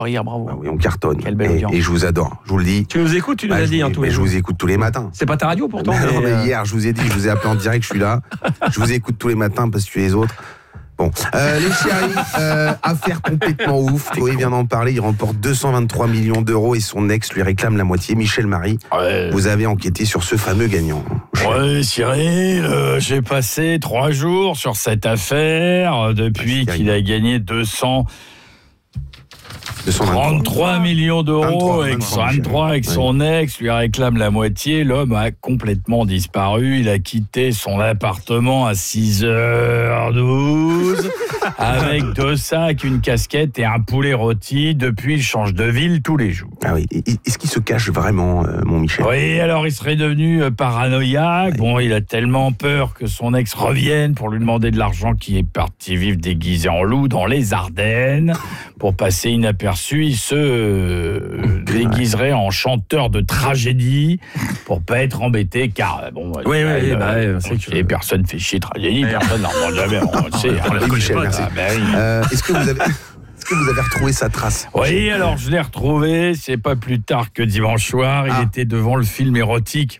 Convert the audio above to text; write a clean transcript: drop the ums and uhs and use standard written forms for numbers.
Rire, bravo. Ah oui, on cartonne. Quelle belle audience. Et je vous adore, je vous le dis. Tu nous écoutes, tu nous as dit tous les je jours. vous écoute tous les matins. C'est pas ta radio pourtant. Non, mais hier, je vous ai dit, je vous ai appelé en direct, je suis là. Je vous écoute tous les matins parce que les autres. Bon, les chéris, affaire complètement ouf. Chloé vient d'en parler. Il remporte 223 millions d'euros et son ex lui réclame la moitié. Michel Marie, vous avez enquêté sur ce fameux gagnant. Oui, Cyril, j'ai passé 3 jours sur cette affaire depuis qu'il a gagné 233 millions d'euros, 23 avec son ex, lui réclame la moitié. L'homme a complètement disparu. Il a quitté son appartement à 6h12 avec 2 sacs, une casquette et un poulet rôti. Depuis, il change de ville tous les jours. Ah oui, est-ce qu'il se cache vraiment, mon Michel ? Oui, alors il serait devenu paranoïaque. Bon, il a tellement peur que son ex revienne pour lui demander de l'argent qu'il est parti vivre déguisé en loup dans les Ardennes. Pour passer inaperçu, il se déguiserait en chanteur de tragédie pour pas être embêté, car bon, c'est que personne fait chier tragédie, personne n'en demande jamais, on le sait. Oui, Michel, merci. Est-ce que vous avez retrouvé sa trace ? Oui, alors je l'ai retrouvé, c'est pas plus tard que dimanche soir, il était devant le film érotique